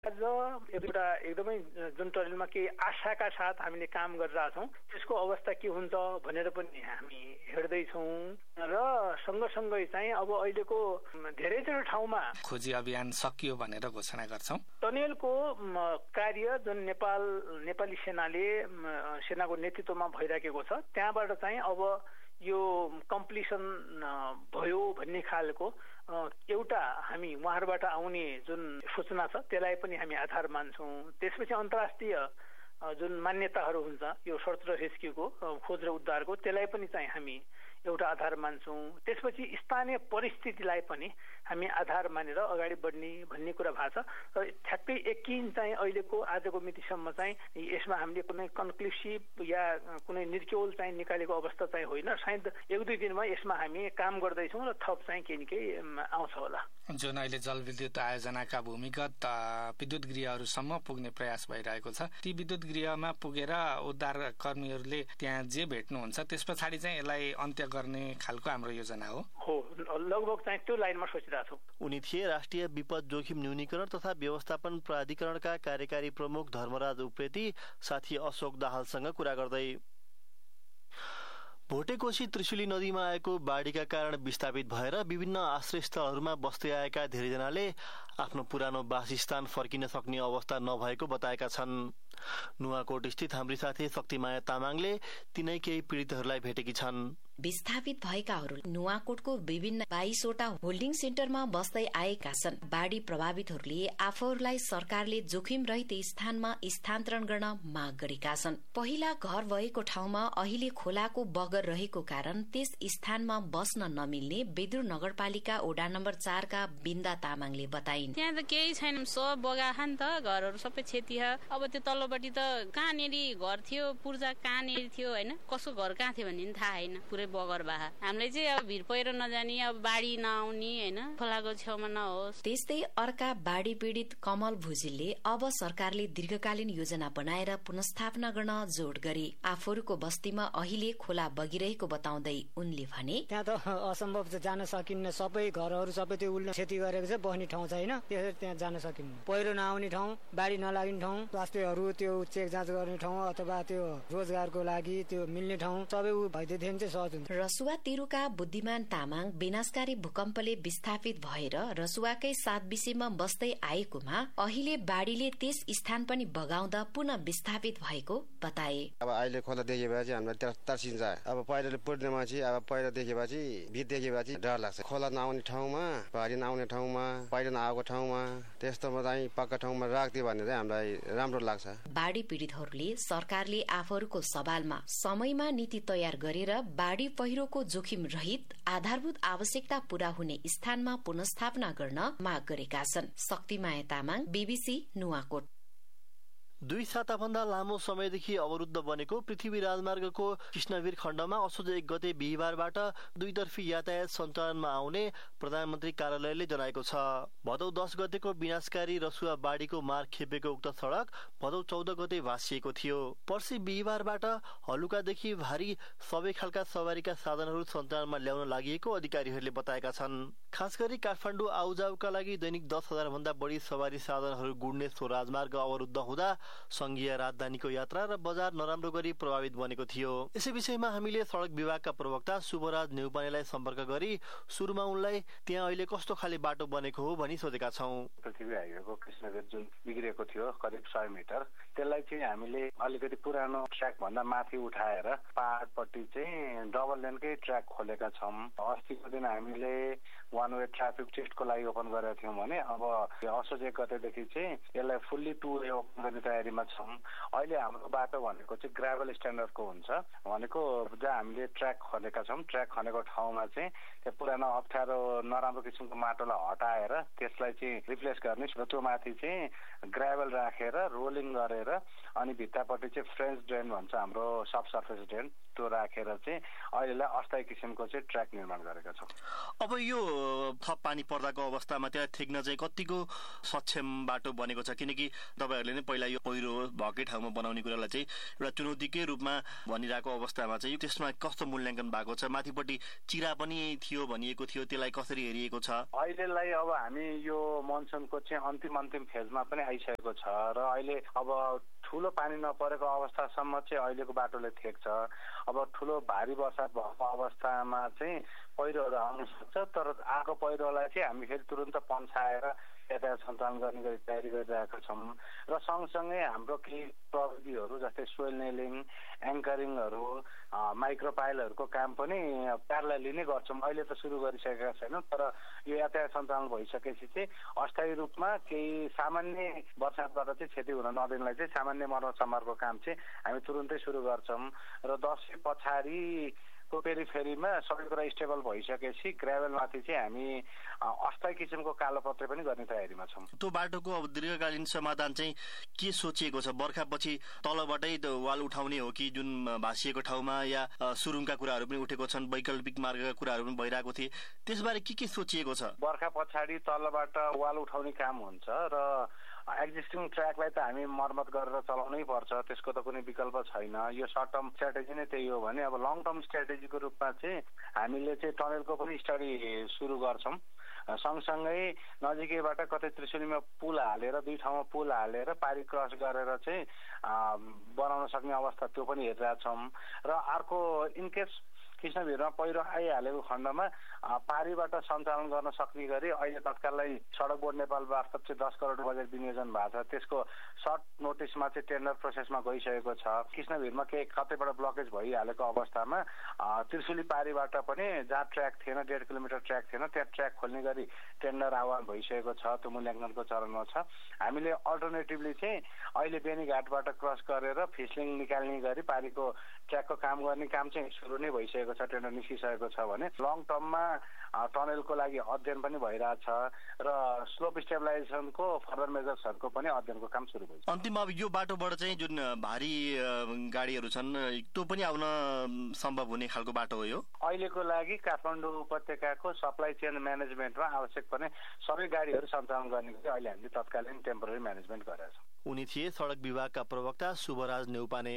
आज एउटा एकदमै जुन टनेलमा केही आशाका साथ हामीले काम गरिरहेछौँ त्यसको अवस्था के हुन्छ भनेर पनि हामी हेर्दैछौँ र सँगसँगै चाहिँ अब अहिलेको धेरैजसो ठाउँमा खोजी अभियान सकियो भनेर घोषणा गर्छौँ। टनेलको कार्य जुन नेपाली सेनाको नेतृत्वमा भइराखेको छ त्यहाँबाट चाहिँ अब यो कम्प्लिसन भयो भन्ने खालको एउटा हामी उहाँहरूबाट आउने जुन सूचना छ त्यसलाई पनि हामी आधार मान्छौँ। त्यसपछि अन्तर्राष्ट्रिय जुन मान्यताहरू हुन्छ यो सर्च र रेस्क्युको खोज र उद्धारको त्यसलाई पनि चाहिँ हामी एउटा आधार मान्छौँ। त्यसपछि स्थानीय परिस्थितिलाई पनि हामी आधार मानेर अगाडि बढ्ने भन्ने कुरा भएको छ र ठ्याक्कै यकिन चाहिँ अहिलेको आजको मितिसम्म चाहिँ यसमा हामीले कुनै कन्क्लुसिभ या कुनै निर्क्योल चाहिँ निकालेको अवस्था चाहिँ होइन। सायद 1-2 दिनमा यसमा हामी काम गर्दैछौँ र थप चाहिँ केही न केही आउँछ होला। जुन अहिले जलविद्युत आयोजनाका भूमिगत विद्युत गृहहरूसम्म पुग्ने प्रयास भइरहेको छ ती विद्युत गृहमा पुगेर उद्धार कर्मीहरूले त्यहाँ जे भेट्नुहुन्छ त्यस पछाडि चाहिँ यसलाई अन्त्य गर्ने खालको हाम्रो योजना हो लगभग चाहिँ त्यो लाइनमा सोचिरहेको छौँ। उनी थिए राष्ट्रिय विपद जोखिम न्यूनीकरण तथा व्यवस्थापन प्राधिकरणका कार्यकारी प्रमुख धर्मराज उप्रेती साथी अशोक दाहालसँग कुरा गर्दै। भोटेकोशी त्रिशुली नदीमा आएको बाढीका कारण विस्थापित भएर विभिन्न आश्रय स्थलहरूमा बस्दै आएका धेरैजनाले आफ्नो पुरानो वासस्थान फर्किन सक्ने अवस्था नभएको बताएका छन्। नुवाकोट स्थित हाम्री साथी शक्तिमाया तामाङले तिनै केही पीडितहरूलाई भेटेकी छन्। विस्थापित भएकाहरू नुवाकोटको विभिन्न 22 वटा होल्डिङ सेन्टरमा बस्दै आएका छन्। बाढ़ी प्रभावितहरूले आफूहरूलाई सरकारले जोखिम रहित स्थानमा स्थानान्तरण गर्न माग गरेका छन्। पहिला घर भएको ठाउँमा अहिले खोलाको बगर रहेको कारण त्यस स्थानमा बस्न नमिल्ने बेदुर नगरपालिका वडा नम्बर 4 का बिन्दा तामाङले बताइन्। त्यहाँ त केही छैन, सब बगाखा नि त, घरहरू सबै क्षति छ। अब त्यो तल्लोपट्टि त कहाँनेरि घर थियो, पूर्जा कहाँनेरि थियो हैन, कसको घर कहाँ थियो भन्ने थाहा हैन, पुरै बगर बाहा। हामीले चाहिँ अब भिर पहिरो नजानी, अब बाढी नआउने हैन, खोलाको छेउमा नहोस्। त्यस्तै अर्का बाढी पीडित कमल भुजेलले अब सरकारले दीर्घकालीन योजना बनाएर पुनर्स्थापना गर्न जोड गरे। आफूहरूको बस्तीमा अहिले खोला बगिरहेको बताउँदै उनले भने, त्यहाँ त असम्भव जान सकिन्न, सबै घरहरू सबै त्यो उल्ले क्षति गरेको छ, बस्ने ठाउँ छैन, त्यसैले त्यहाँ जान सकिन्न। पहिरो नआउने ठाउँ, बाढी नलाग्ने ठाउँ, स्वास्थ्यहरू त्यो चेक जाँच गर्ने ठाउँ अथवा त्यो रोजगारको लागि त्यो मिल्ने ठाउँ सबै भइदिएदेखि चाहिँ सहज हुन्छ। रसुवा तिरुका बुद्धिमान तामाङ विनाशकारी भूकम्पले विस्थापित भएर रसुवाकै 7 विषयमा बस्दै आएकोमा अहिले बाढीले त्यस स्थान पनि बगाउँदा पुनः विस्थापित भएको बताए। अब अहिले खोला देखेपछि हामीलाई तर्सिन्छ। अब पहिरोले पुर्नेपछि अब पहिरो देखेपछि भिड देखेपछि डर लाग्छ। खोला नआउने ठाउँमा, बाढी नआउने ठाउँमा, पहिरो नआएको ठाउँमा त्यस्तोमा चाहिँ पक्का ठाउँमा राख्दियो भने चाहिँ हामीलाई राम्रो लाग्छ। बाढी पीडितहरूले सरकारले आफूहरूको सवालमा समयमा नीति तयार गरेर बाढी पहिरोको जोखिम रहित आधारभूत आवश्यकता पूरा हुने स्थानमा पुनर्स्थापना गर्न माग गरेका छन्। शक्तिमाया तामाङ, बीबीसी नुवाकोट। 2 साताभन्दा लामो समयदेखि अवरुद्ध बनेको पृथ्वी राजमार्गको कृष्णवीर खण्डमा असोज 1 गते बिहिबारबाट दुईतर्फी यातायात सञ्चालनमा आउने प्रधानमन्त्री कार्यालयले जनाएको छ। भदौ 10 गतेको विनाशकारी रसुवा बाढीको मार खेपेको उक्त सड़क भदौ 14 गते भाँसिएको थियो। पर्सि बिहिबारबाट हलुकादेखि भारी सबै खालका सवारीका साधनहरू सञ्चालनमा ल्याउन लागि अधिकारीहरूले बताएका छन्। खास गरी काठमाडौँ आउजाउका लागि दैनिक 10,000 भन्दा बढी सवारी साधनहरू गुड्ने सो राजमार्ग अवरुद्ध हुँदा संघीय राजधानीको यात्रा र बजार नराम्रो गरी प्रभावित बनेको थियो। यसै विषयमा हामीले सड़क विभागका प्रवक्ता शुभराज नेउपानेलाई सम्पर्क गरी सुरुमा उनलाई त्यहाँ अहिले कस्तो खाले बाटो बनेको हो भनी सोधेका छौं। पृथ्वी हाइवेको कृष्णवीर जुन बिग्रेको थियो करिब 100 मिटर, त्यसलाई चाहिँ हामीले अलिकति पुरानो ट्र्याक भन्दा माथि उठाएर पहाडपट्टि चाहिँ डबल लेनकै ट्र्याक खोलेका छौं। अस्तिको दिन हामीले वान वे ट्राफिक टेस्टको लागि ओपन गरेका थियौं भने अब असोज 1 गतेदेखि चाहिँ यसलाई फुल्ली 2 वे ओपन गर्ने तयारीमा छौं। अहिले हाम्रो बाटो भनेको चाहिँ ग्राभल स्ट्यान्डर्डको हुन्छ, भनेको जहाँ हामीले ट्र्याक खनेका छौं, ट्र्याक खनेको ठाउँमा चाहिँ त्यो पुरानो अप्ठ्यारो नराम्रो किसिमको माटोलाई हटाएर त्यसलाई चाहिँ रिप्लेस गर्ने र त्यो माथि चाहिँ ग्राभल राखेर रोलिङ गरेर अनि भित्तापट्टि चाहिँ फ्रेन्च ड्रेन भन्छ हाम्रो सब सर्फेस ड्रेन, त्यो राखेर चाहिँ अहिलेलाई अस्थायी किसिमको चाहिँ ट्र्याक निर्माण गरेका छौँ। अब यो थप पानी पर्दाको अवस्थामा त्यसलाई थेक्न चाहिँ कतिको सक्षम बाटो बनेको छ? किनकि तपाईँहरूले नै पहिला यो पहिरो भएकै ठाउँमा बनाउने कुरालाई चाहिँ एउटा चुनौतीकै रूपमा भनिरहेको अवस्थामा चाहिँ त्यसमा कस्तो मूल्याङ्कन भएको छ? माथिपट्टि चिरा पनि थियो भनिएको थियो, त्यसलाई कसरी हेरिएको छ? अहिलेलाई अब हामी यो मनसुनको चाहिँ अन्तिम फेजमा पनि आइसकेको छ र अहिले अब ठुलो पानी नपरेको अवस्थासम्म चाहिँ अहिलेको बाटोले थेक्छ। अब ठुलो भारी बर्सात भएको अवस्थामा चाहिँ पहिरोहरू आउन सक्छ, तर आएको पहिरोलाई चाहिँ हामी फेरि तुरन्त पन्साएर यातायात सञ्चालन गर्ने गरी तयारी गरिरहेका छौँ। र सँगसँगै हाम्रो केही प्रविधिहरू जस्तै सोइल नेलिङ, एङ्करिङहरू, माइक्रोपाइलहरूको काम पनि प्यारलली नै गर्छौँ। अहिले त सुरु गरिसकेका छैनौँ, तर यो यातायात सञ्चालन भइसकेपछि चाहिँ अस्थायी रूपमा केही सामान्य बर्सातबाट चाहिँ क्षति हुन नदिनलाई चाहिँ सामान्य मर्मत समारको काम चाहिँ हामी तुरुन्तै सुरु गर्छौँ। र दसैँ पछाडि को पेरिफेरीमा सबै कुरा स्टेबल भइसकेपछि ग्राभेलमाथि चाहिँ हामी अस्थायी किसिमको कालोपत्रे पनि गर्ने तयारीमा छौँ। त्यो बाटोको अब दीर्घकालीन समाधान चाहिँ के सोचिएको छ? बर्खापछि तलबाटै वाल उठाउने हो कि जुन भाँसिएको ठाउँमा, या सुरुङका कुराहरू पनि उठेको छन्, वैकल्पिक मार्गका कुराहरू पनि भइरहेको थिए, त्यसबारे के सोचिएको छ? बर्खा पछाडि तलबाट वाल उठाउने काम हुन्छ र एक्जिस्टिङ ट्र्याकलाई त हामी मर्मत गरेर चलाउनै पर्छ, त्यसको त कुनै विकल्प छैन। यो सर्ट टर्म स्ट्राटेजी नै त्यही हो भने अब लङ टर्म स्ट्राटेजीको रूपमा चाहिँ हामीले चाहिँ टनलको पनि स्टडी सुरु गर्छौँ। सँगसँगै नजिकैबाट कतै त्रिशुलीमा पुल हालेर, 2 ठाउँमा पुल हालेर पारी क्रस गरेर चाहिँ बनाउन सक्ने अवस्था त्यो पनि हेरिरहेछौँ। र अर्को इनकेस कृष्णभिरमा पहिरो आइहालेको खण्डमा पारीबाट सञ्चालन गर्न सक्ने गरी अहिले तत्कालै सडक बोर्ड नेपाल मार्फत चाहिँ 10 करोड बजेट विनियोजन भएको छ। त्यसको सर्ट नोटिसमा चाहिँ टेन्डर प्रोसेसमा गइसकेको छ। कृष्णभिरमा केही कतैबाट ब्लकेज भइहालेको अवस्थामा त्रिशुली पारीबाट पनि जहाँ ट्र्याक थिएन, 1.5 किलोमिटर ट्र्याक थिएन, त्यहाँ ट्र्याक खोल्ने गरी टेन्डर आह्वान भइसकेको छ। त्यो मूल्याङ्कनको चरणमा छ। हामीले अल्टरनेटिभली चाहिँ अहिले बेनीघाटबाट क्रस गरेर फिसलिङ निकाल्ने गरी पारीको ट्र्याकको काम गर्ने काम चाहिँ सुरु नै भइसकेको छ, टेन्डर निस्किसकेको छ भने लङ टर्ममा टनलको लागि अध्ययन पनि भइरहेछ र स्लोप स्टेबलाइजेसनको फर्दर मेजर्सहरूको पनि अध्ययनको काम सुरु भइसक्यो। अन्तिममा अब यो बाटोबाट चाहिँ जुन भारी गाडीहरू छन् त्यो पनि आउन सम्भव हुने खालको बाटो हो यो? अहिलेको लागि काठमाडौँ उपत्यकाको सप्लाई चेन म्यानेजमेन्टमा आवश्यक पर्ने सबै गाडीहरू सञ्चालन गर्ने गरी अहिले हामीले तत्कालीन टेम्पोररी म्यानेजमेन्ट गरेका छौँ। उनी थिए सडक विभागका प्रवक्ता शुभराज नेउपाने।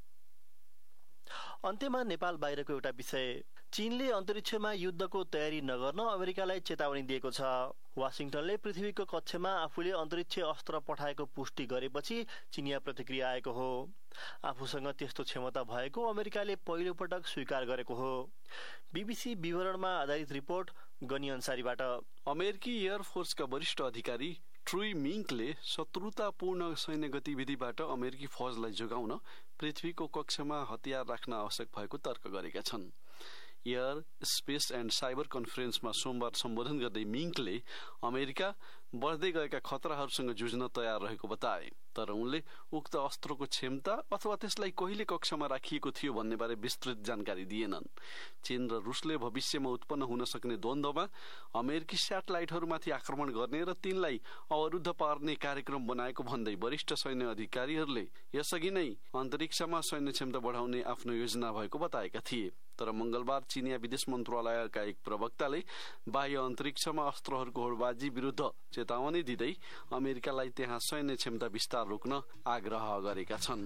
अन्त्यमा नेपाल बाहिरको एउटा विषय। चीनले अन्तरिक्षमा युद्धको तयारी नगर्न अमेरिकालाई चेतावनी दिएको छ। वाशिंटनले पृथ्वीको कक्षमा आफूले अन्तरिक्ष अस्त्र पठाएको पुष्टि गरेपछि चिनिया प्रतिक्रिया आएको हो। आफूसँग त्यस्तो क्षमता भएको अमेरिकाले पहिलो पटक स्वीकार गरेको हो। बीबीसी विवरणमा आधारित रिपोर्ट गनी अन्सारीबाट। अमेरिकी एयरफोर्सका वरिष्ठ अधिकारी ट्रुई मिङ्कले शत्रुतापूर्ण सैन्य गतिविधिबाट अमेरिकी फौजलाई जोगाउन पृथ्वीको कक्षमा हतियार राख्न आवश्यक भएको तर्क गरेका छन्। एयर स्पेस एन्ड साइबर कन्फरेन्समा सोमबार सम्बोधन गर्दै मिङ्कले अमेरिका बढ्दै गएका खतराहरूसँग जुझ्न तयार रहेको बताए। तर उनले उक्त अस्त्रको क्षमता अथवा त्यसलाई कहिले कक्षमा राखिएको थियो भन्नेबारे विस्तृत जानकारी दिएनन्। चीन र रुसले भविष्यमा उत्पन्न हुन सक्ने द्वन्द्वमा अमेरिकी स्याटेलाइटहरूमाथि आक्रमण गर्ने र तिनलाई अवरुद्ध पार्ने कार्यक्रम बनाएको भन्दै वरिष्ठ सैन्य अधिकारीहरूले यसअघि नै अन्तरिक्षमा सैन्य क्षमता बढाउने आफ्नो योजना भएको बताएका थिए। तर मंगलबार चिनिया विदेश मन्त्रालयका एक प्रवक्ताले बाह्य अन्तरिक्षमा अस्त्रहरूको होडबाजी विरुद्ध चेतावनी दिँदै अमेरिकालाई त्यहाँ सैन्य क्षमता विस्तार रोक्न आग्रह गरेका छन्।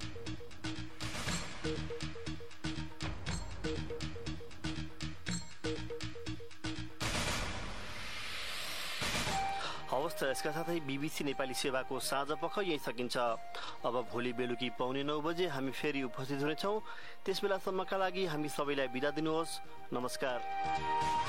हवस् त, यसका साथै बीबीसी नेपाली सेवाको साँझ पख यही सकिन्छ। अब भोलि बेलुकी 9:15 बजे हामी फेरि उपस्थित हुनेछौँ। त्यसबेलासम्मका लागि हामी सबैलाई बिदा दिनुहोस्। नमस्कार।